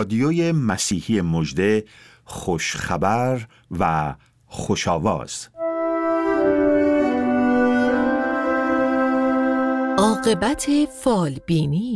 رادیوی مسیحی مژده، خوشخبر و خوشآواز. عاقبت فالبینی.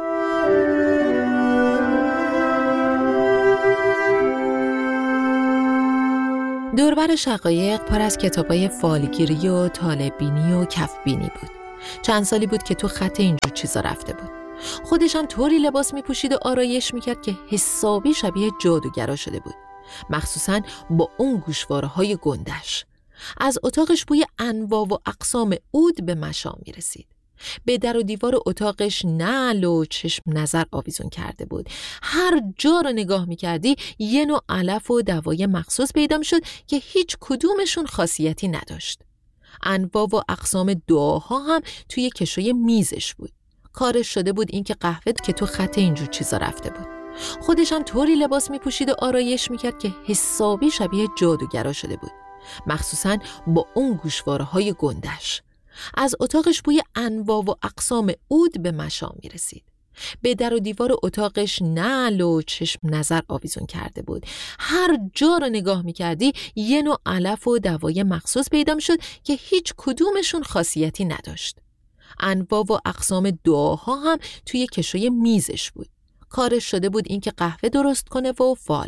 دوربر شقایق پر از کتابای فالگیری و طالع‌بینی و کف‌بینی بود. چند سالی بود که تو خط اینجور چیزا رفته بود. خودش هم طوری لباس می‌پوشید و آرایش می‌کرد که حسابی شبیه جادوگرا شده بود، مخصوصاً با اون گوشواره‌های گندش. از اتاقش بوی انواع و اقسام عود به مشام می‌رسید. به در و دیوار اتاقش نعل و چشم نظر آویزون کرده بود. هر جا رو نگاه می‌کردی یه نوع علف و دوای مخصوص پیدا می‌شد که هیچ کدومشون خاصیتی نداشت. انواع و اقسام دعاها هم توی کشوی میزش بود. کارش شده بود این که قهوه که تو خط اینجور چیزا رفته بود. خودش هم طوری لباس می‌پوشید و آرایش می‌کرد که حسابی شبیه جادوگرا شده بود، مخصوصاً با اون گوشواره‌های گندش. از اتاقش بوی انواع و اقسام عود به مشام می‌رسید. به در و دیوار اتاقش نعل و چشم نظر آویزون کرده بود. هر جا رو نگاه می‌کردی یه نوع علف و دوای مخصوص پیدا می‌شد که هیچ کدومشون خاصیتی نداشت. انواع و اقسام دعاها هم توی کشوی میزش بود. کارش شده بود این که قهوه درست کنه و فال